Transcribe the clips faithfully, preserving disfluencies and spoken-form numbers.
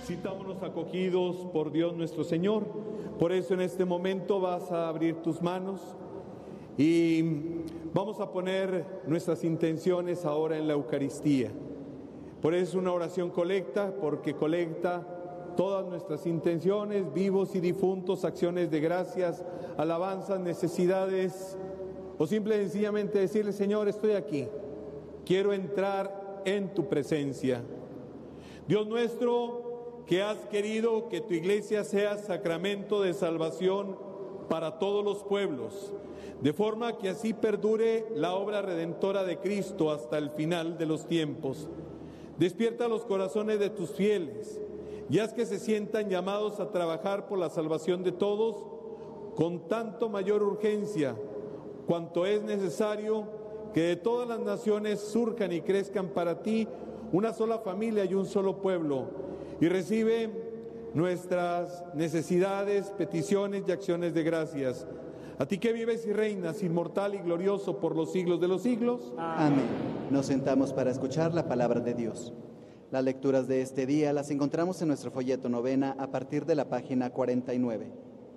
Sintámonos acogidos por Dios nuestro Señor. Por eso en este momento vas a abrir tus manos y vamos a poner nuestras intenciones ahora en la Eucaristía. Por eso es una oración colecta, porque colecta todas nuestras intenciones, vivos y difuntos, acciones de gracias, alabanzas, necesidades, o simple y sencillamente decirle: Señor, estoy aquí, quiero entrar en tu presencia. Dios nuestro, que has querido que tu iglesia sea sacramento de salvación para todos los pueblos, de forma que así perdure la obra redentora de Cristo hasta el final de los tiempos. Despierta los corazones de tus fieles y haz que se sientan llamados a trabajar por la salvación de todos con tanto mayor urgencia, cuanto es necesario que de todas las naciones surjan y crezcan para ti una sola familia y un solo pueblo, y recibe nuestras necesidades, peticiones y acciones de gracias. A ti que vives y reinas, inmortal y glorioso por los siglos de los siglos. Amén. Nos sentamos para escuchar la palabra de Dios. Las lecturas de este día las encontramos en nuestro folleto novena a partir de la página cuarenta y nueve.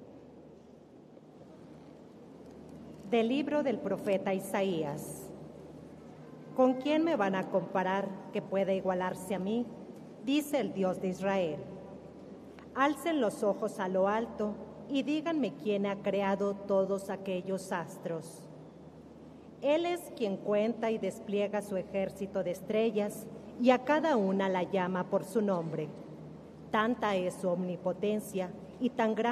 Del libro del profeta Isaías. ¿Con quién me van a comparar que pueda igualarse a mí? Dice el Dios de Israel. Alcen los ojos a lo alto y díganme quién ha creado todos aquellos astros. Él es quien cuenta y despliega su ejército de estrellas y a cada una la llama por su nombre. Tanta es su omnipotencia y tan grande